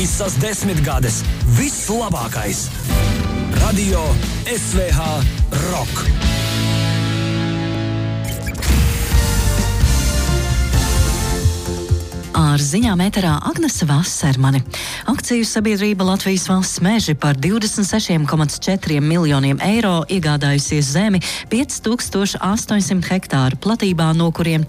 Visas 10 gades. Viss labākais. Radio SVH Rock. Ar ziņām ēterā Agnese Vasermane. Akciju sabiedrība Latvijas Valsts meži par 26,4 miljoniem eiro iegādājusies zemi 5800 hektāru platībā, no kuriem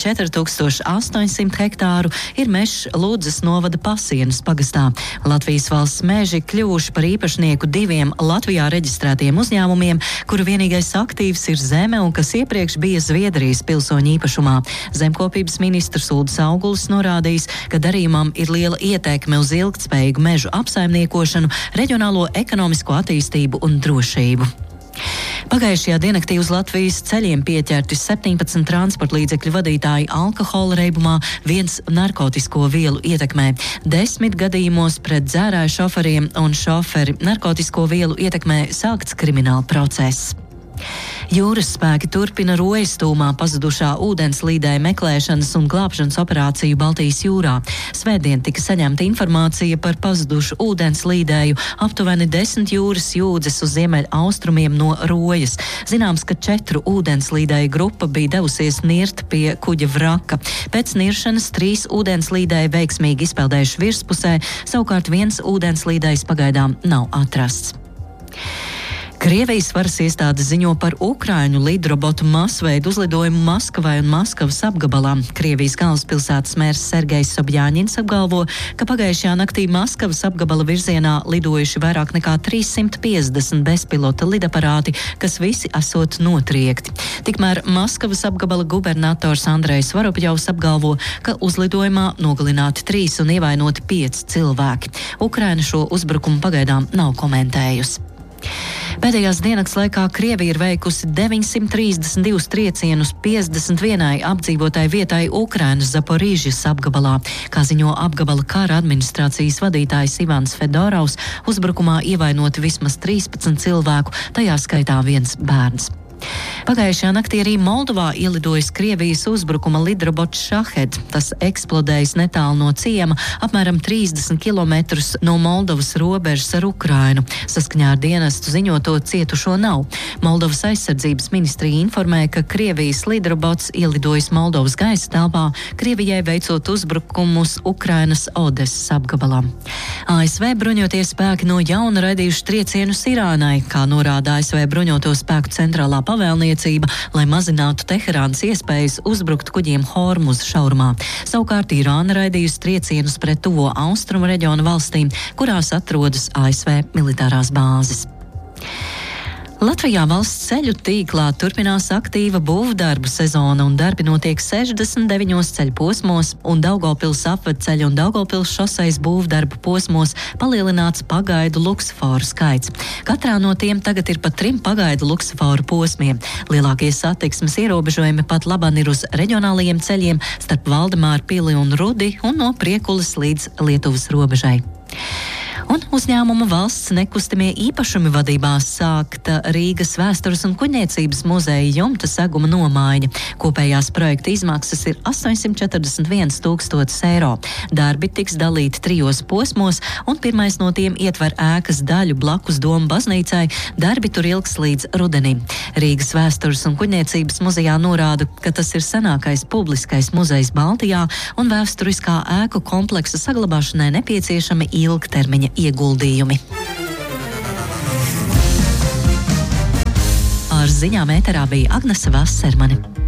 4800 hektāru ir mežs Ludzas novada Pasienas pagastā. Latvijas Valsts meži kļuvuši par īpašnieku diviem Latvijā reģistrētiem uzņēmumiem, kuru vienīgais aktīvs ir zeme un kas iepriekš bija Zviedrijas pilsoņu īpašumā. Zemkopības ministrs Uldis Augulis norādījis, ka darījumam ir liela ietekme uz ilgtspējīgu mežu apsaimniekošanu, reģionālo ekonomisko attīstību un drošību. Pagājušajā diennaktī uz Latvijas ceļiem pieķerti 17 transporta līdzekļu vadītāji alkohola reibumā, 1 narkotisko vielu ietekmē. 10 gadījumos pret dzērāju šoferiem un šoferi narkotisko vielu ietekmē sākts krimināla process. Jūras spēki turpina Rojas tūmā pazudušā ūdenslīdēja meklēšanas un glābšanas operāciju Baltijas jūrā. Svētdien tika saņemta informācija par pazudušu ūdenslīdēju aptuveni 10 jūras jūdzes uz ziemeļa austrumiem no Rojas. Zināms, ka 4 ūdenslīdēju grupa bija devusies nirt pie kuģa vraka. Pēc niršanas 3 ūdenslīdēji veiksmīgi izpeldējuši virspusē, savukārt 1 ūdenslīdējs pagaidām nav atrasts. Krievijas varas iestādes ziņo par Ukraiņu lidrobotu masveidu uzlidojumu Maskavai un Maskavas apgabalā. Krievijas galvaspilsētas mērs Sergejs Sobjāņins apgalvo, ka pagājušajā naktī Maskavas apgabala virzienā lidojuši vairāk nekā 350 bezpilota lidaparāti, kas visi esot notriekti. Tikmēr Maskavas apgabala gubernators Andrejs Varopļovs apgalvo, ka uzlidojumā nogalināti 3 un ievainoti 5 cilvēki. Ukraina šo uzbrukumu pagaidām nav komentējusi. Pēdējās diennakts laikā Krievija ir veikusi 932 triecienus 51 apdzīvotai vietai Ukrainas Zaporīžas apgabalā. Kā ziņo apgabala kara administrācijas vadītājs Ivans Fedorovs, uzbrukumā ievainoti vismaz 13 cilvēku, tajā skaitā 1 bērns. Pagājušajā naktī arī Moldovā ielidojis Krievijas uzbrukuma lidrobots Šahed. Tas eksplodējis netālu no ciema, apmēram 30 km no Moldovas robežas ar Ukrainu. Saskaņā ar dienestu ziņoto cietušo nav. Moldovas aizsardzības ministrija informē, ka Krievijas lidrobots ielidojis Moldovas gaisa telpā, Krievijai veicot uzbrukumus Ukrainas Odesas apgabalā. ASV bruņotie spēki no jauna raidījuši triecienus Irānai, kā norāda ASV bruņoto spēku centrālā pavēlniecība, lai mazinātu Teherānas iespējas uzbrukt kuģiem Hormuza šaurumā. Savukārt Irāna raidījusi triecienus pret tuvo austrumu reģionu valstīm, kurās atrodas ASV militārās bāzes. Latvijā valsts ceļu tīklā turpinās aktīva būvdarbu sezona un darbi notiek 69 ceļu posmos un Daugavpils apvedceļa un Daugavpils šosejas būvdarbu posmos palielināts pagaidu luksusforu skaits. Katrā no tiem tagad ir pat 3 pagaidu luksusforu posmiem. Lielākie satiksmes ierobežojumi pat laban ir uz reģionālajiem ceļiem starp Valdemāru pili un Rudi un no Priekulas līdz Lietuvas robežai. Un uzņēmuma valsts nekustamie īpašumi vadībā sākta Rīgas vēstures un kuģniecības muzeja jumta seguma nomaiņa. Kopējās projekta izmaksas ir 841 000 eiro. Darbi tiks dalīti 3 posmos, un pirmais no tiem ietver ēkas daļu blakus Doma baznīcai. Darbi tur ilgs līdz rudenim. Rīgas vēstures un kuģniecības muzejā norāda, ka tas ir senākais publiskais muzejs Baltijā, un vēsturiskā ēku kompleksa saglabāšanai nepieciešami ilgtermiņa ieguldījumi. Ar ziņām ēterā bija Agnese Vasermane.